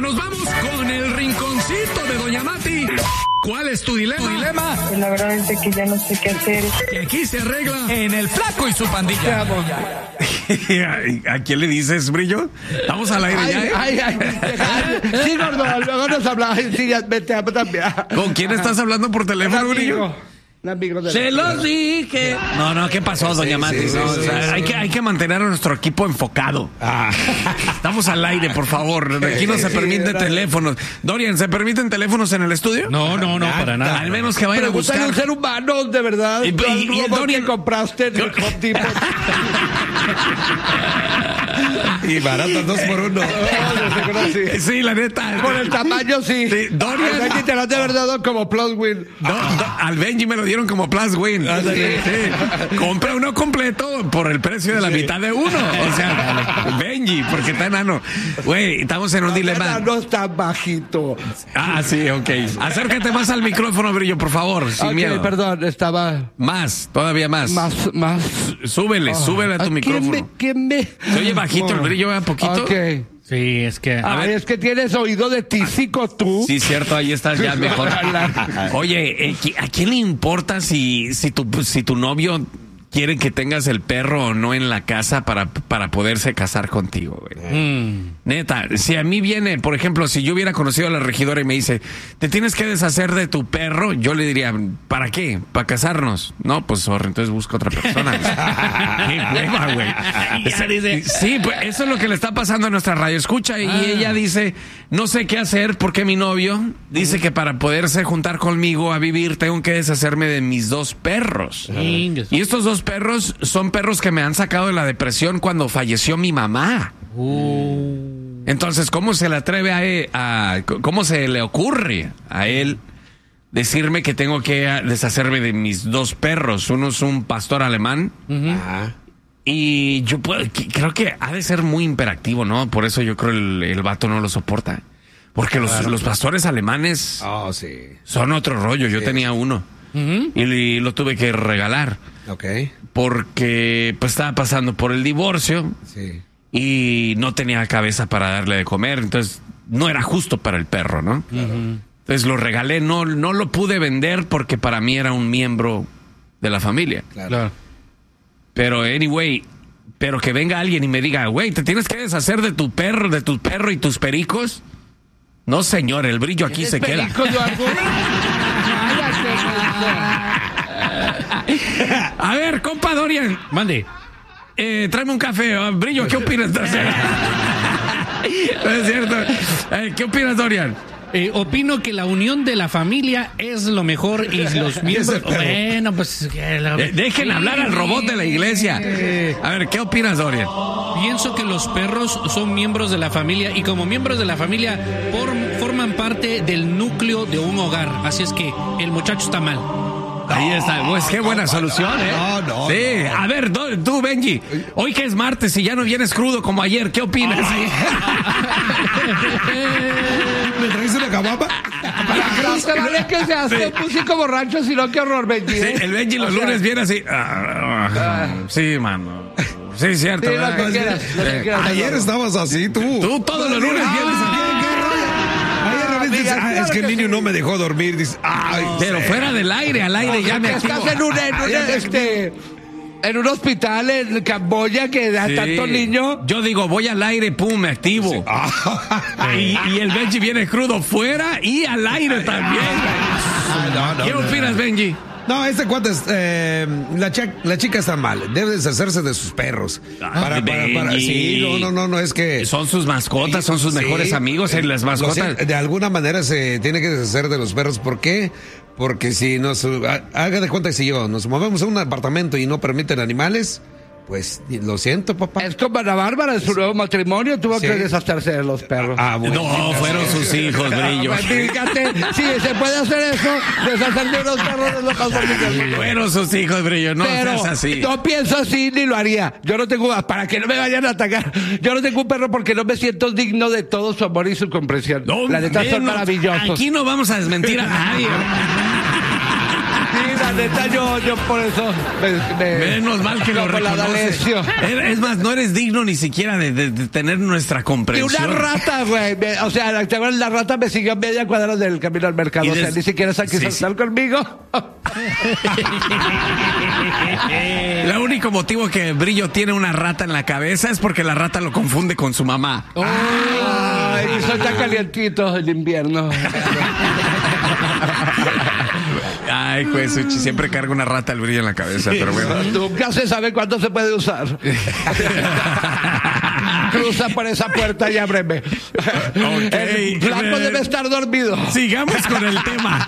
nos vamos con el rinconcito de Doña Mati. ¿Cuál es tu dilema? Pues la verdad es que ya no sé qué hacer. Que aquí se arregla En el Flaco y su pandilla. ¿A quién le dices, Brillo? Estamos al aire ya, ¿eh? Sí, gordo, luego nos hablaba. Sí, ya, vete a también. ¿Con quién estás hablando por teléfono, Brillo? Se los dije. No, ¿qué pasó, Doña Mati? sí, No, sí, o sea, hay que mantener a nuestro equipo enfocado. Estamos al aire, por favor. Aquí no se permiten teléfonos. Dorian, ¿se permiten teléfonos en el estudio? No, para nada. Al menos que vayan a Pregúntale a buscar. un ser humano, de verdad. Y el Dorian que compraste en el Home Depot. Y baratas 2 por 1. Sí, la neta. Por el tamaño, sí. Dorian. Aquí te lo han de verdad dado como plus win. Al Benji me lo dieron como plus win. Sí. Compra uno completo por el precio de la mitad de uno. O sea, Benji, porque está enano. Güey, estamos en un dilema. No está bajito. Sí, ok. Acércate más al micrófono, Brillo, por favor, sin miedo. Perdón, estaba... Todavía más. Más. Súbele a tu micrófono. ¿Quién me? ¿Se oye bajito el Brillo, un poquito? Ok. Sí, es que... Es que tienes oído de tísico tú. Sí, cierto, ahí estás ya mejor. Oye, ¿a quién le importa si tu novio quiere que tengas el perro o no en la casa para poderse casar contigo, güey? Neta, si a mí viene, por ejemplo, si yo hubiera conocido a la regidora y me dice, te tienes que deshacer de tu perro, yo le diría, ¿para qué? ¿Para casarnos? No, pues entonces busca otra persona. ¡Qué hueva, güey! Sí, pues eso es lo que le está pasando a nuestra radio escucha y ella dice, no sé qué hacer porque mi novio dice que para poderse juntar conmigo a vivir tengo que deshacerme de mis 2 perros. Y estos 2 perros son perros que me han sacado de la depresión cuando falleció mi mamá. Entonces, ¿cómo se le atreve cómo se le ocurre a él decirme que tengo que deshacerme de mis 2 perros? Uno es un pastor alemán. Y yo creo que ha de ser muy hiperactivo, ¿no? Por eso yo creo el vato no lo soporta. Porque los pastores alemanes son otro rollo. Yo tenía uno. Y lo tuve que regalar. Porque pues estaba pasando por el divorcio. Y no tenía cabeza para darle de comer. Entonces no era justo para el perro, ¿no? Entonces lo regalé. No lo pude vender porque para mí era un miembro de la familia. Claro. Pero anyway, que venga alguien y me diga, güey, ¿te tienes que deshacer de tu perro y tus pericos? No, señor, el Brillo aquí se queda. A ver, compa Dorian. Mande. Tráeme un café. Brillo, ¿qué opinas? No es cierto. ¿Qué opinas, Dorian? Opino que la unión de la familia es lo mejor y los miembros... Bueno, pues... Dejen hablar al robot de la iglesia. A ver, ¿qué opinas, Dorian? Pienso que los perros son miembros de la familia y como miembros de la familia forman parte del núcleo de un hogar. Así es que el muchacho está mal. Ahí está, pues qué buena solución, ¿eh? No. Sí, a ver, tú, Benji, hoy que es martes y ya no vienes crudo como ayer, ¿qué opinas? ¿Me traes una caguama? No se vale que se hace un músico borracho, sino que horror, Benji. Sí, el Benji los lunes viene así. Sí, mano. Sí, cierto. Sí, lo que quieras, Ayer estabas así, tú. Tú todos los lunes vienes así. Es que el niño no me dejó dormir. Dice, pero fuera del aire, al aire ya me activo. Estás en un hospital en Camboya que da tanto niño. Yo digo, voy al aire, pum, me activo. Y el Benji viene crudo fuera y al aire también. ¿Qué opinas, Benji? No, este cuate es, la chica está mal. Debe deshacerse de sus perros. Sí, no, es que... Son sus mascotas, son sus mejores amigos. Las mascotas... De alguna manera se tiene que deshacer de los perros. ¿Por qué? Porque si haga de cuenta que si nos movemos a un apartamento y no permiten animales... Pues lo siento, papá. Es como Ana Bárbara en su nuevo matrimonio tuvo que deshacerse de los perros. Bueno, no, fueron sus hijos, Brillo. Fíjate, sí, se puede hacer eso, deshacerse de los perros de los pasos. Fueron sus hijos, Brillo, no seas así. No pienso así ni lo haría. Yo no tengo, para que no me vayan a atacar, yo no tengo un perro porque no me siento digno de todo su amor y su comprensión. La neta son maravillosos. Aquí no vamos a desmentir a nadie. la neta, yo por eso Menos mal que lo por la reconoces. D'Alessio. Es más, no eres digno ni siquiera de tener nuestra Y comprensión. una rata, güey. O sea, la rata me siguió a media cuadra del camino al mercado. Y O sea, des- ni siquiera se quiso Sí, estar conmigo. El único motivo que Brillo tiene una rata en la cabeza es porque la rata lo confunde con su mamá. Ay, y soy tan calientito el invierno. Ay, pues siempre carga una rata el Brillo en la cabeza, pero bueno. Nunca se sabe cuándo se puede usar. Cruza por esa puerta y ábreme. El flaco debe estar dormido. Sigamos con el tema.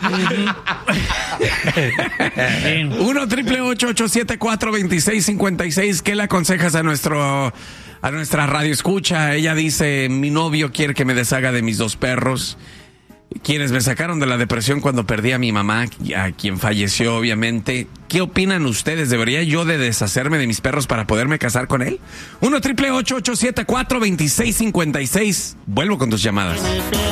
1-888-874-2656. ¿Qué le aconsejas a nuestra radio escucha? Ella dice: mi novio quiere que me deshaga de mis 2 perros, quienes me sacaron de la depresión cuando perdí a mi mamá, a quien falleció obviamente. ¿Qué opinan ustedes? ¿Debería yo de deshacerme de mis perros para poderme casar con él? 1-888-874-2656. Vuelvo con tus llamadas.